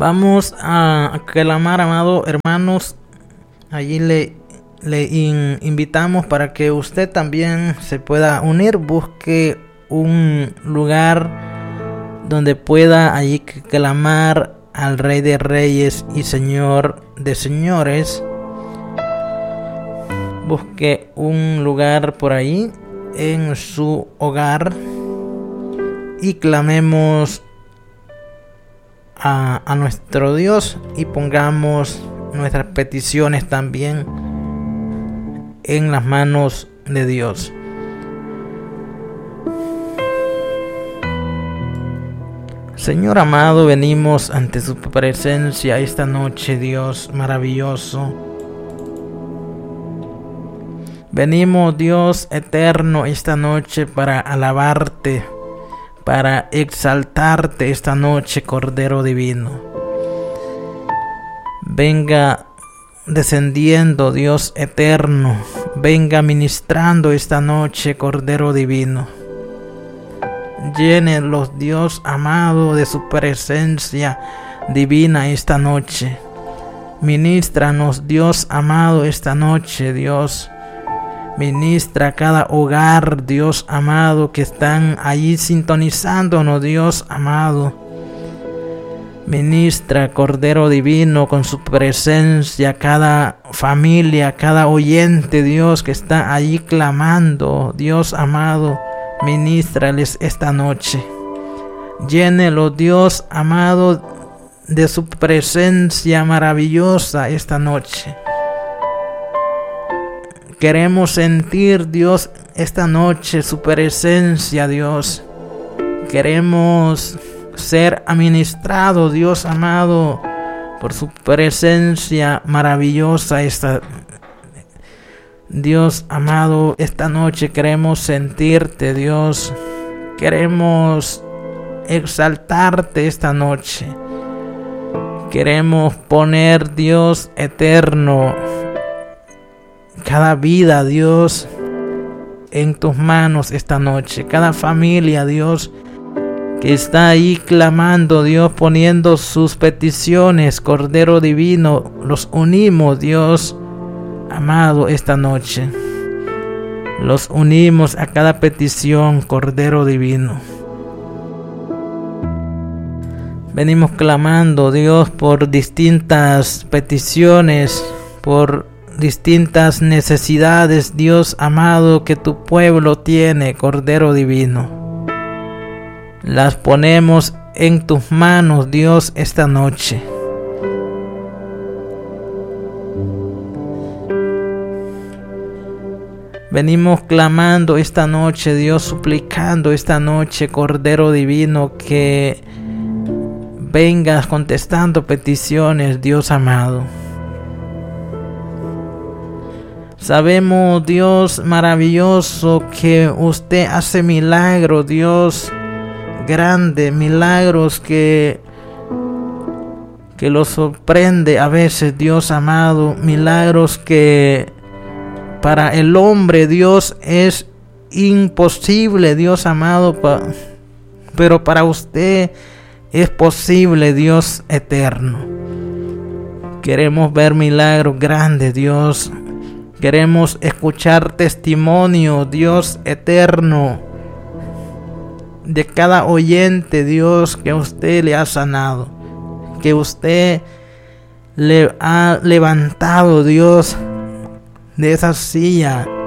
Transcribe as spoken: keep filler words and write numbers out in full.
Vamos a clamar, amados hermanos. Allí le, le in, invitamos para que usted también se pueda unir. Busque un lugar donde pueda allí clamar al Rey de Reyes y Señor de Señores. Busque un lugar por ahí en su hogar y clamemos a, a nuestro Dios y pongamos nuestras peticiones también en las manos de Dios. Señor amado, venimos ante su presencia esta noche, Dios maravilloso. Venimos, Dios eterno, esta noche para alabarte, para exaltarte esta noche, Cordero Divino. Venga descendiendo, Dios eterno, venga ministrando esta noche, Cordero Divino. Llénelos, Dios amado, de su presencia divina esta noche. Ministranos, Dios amado, esta noche, Dios. Ministra cada hogar, Dios amado, que están allí sintonizándonos, Dios amado. Ministra, Cordero Divino, con su presencia, cada familia, cada oyente, Dios, que está allí clamando, Dios amado. Ministrales esta noche. Llénelo, Dios amado, de su presencia maravillosa esta noche. Queremos sentir, Dios, esta noche su presencia, Dios. Queremos ser administrados, Dios amado, por su presencia maravillosa esta Dios amado, esta noche queremos sentirte, Dios. Queremos exaltarte esta noche. Queremos poner, Dios eterno, cada vida, Dios, en tus manos esta noche. Cada familia, Dios, que está ahí clamando, Dios, poniendo sus peticiones, Cordero Divino, los unimos, Dios amado, esta noche. Los unimos a cada petición, Cordero Divino. Venimos clamando, Dios, por distintas peticiones, por distintas necesidades, Dios amado, que tu pueblo tiene, Cordero Divino. Las ponemos en tus manos, Dios, esta noche. Venimos clamando esta noche, Dios, suplicando esta noche, Cordero Divino, que vengas contestando peticiones, Dios amado. Sabemos, Dios maravilloso, que usted hace milagros, Dios grande, milagros que, que los sorprende a veces, Dios amado, milagros que para el hombre, Dios, es imposible, Dios amado, pa, pero para usted es posible, Dios eterno. Queremos ver milagros grandes, Dios. Queremos escuchar testimonio, Dios eterno, de cada oyente, Dios, que usted le ha sanado, que usted le ha levantado, Dios, de esa silla